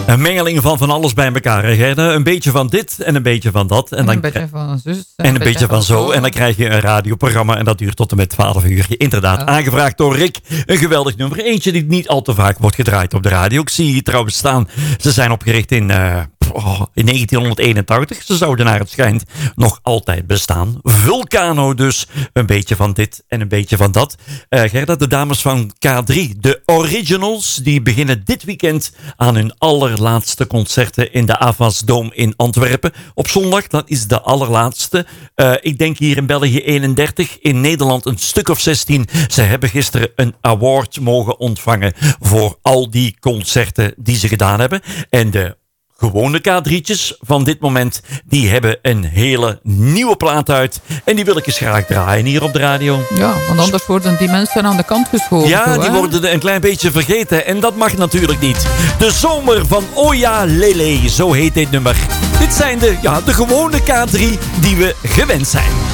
Een mengeling van alles bij elkaar, hè, Gerda? Een beetje van dit en een beetje van dat. En dan een beetje van zus. En een beetje van zo. En dan krijg je een radioprogramma en dat duurt tot en met 12 uur. Inderdaad, aangevraagd door Rick. Een geweldig nummer. Eentje die niet al te vaak wordt gedraaid op de radio. Ik zie hier trouwens staan. Ze zijn opgericht in 1981. Ze zouden naar het schijnt nog altijd bestaan. Vulcano dus. Een beetje van dit en een beetje van dat. Gerda, de dames van K3, de Originals, die beginnen dit weekend aan hun allerlaatste concerten in de Avas Dome in Antwerpen. Op zondag, dat is de allerlaatste. Ik denk hier in België 31, in Nederland een stuk of 16. Ze hebben gisteren een award mogen ontvangen voor al die concerten die ze gedaan hebben. En de gewone K3'tjes van dit moment, die hebben een hele nieuwe plaat uit. En die wil ik eens graag draaien hier op de radio. Ja, want anders worden die mensen aan de kant geschoven. Ja, zo, die worden een klein beetje vergeten. En dat mag natuurlijk niet. De zomer van Oya Lele, zo heet dit nummer. Dit zijn de gewone K3 die we gewend zijn.